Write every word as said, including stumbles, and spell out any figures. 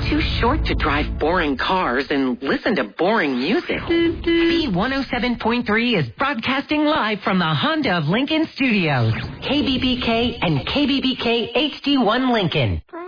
too short to drive boring cars and listen to boring music. B one oh seven point three is broadcasting live from the Honda of Lincoln studios. K B B K and K B B K H D one Lincoln.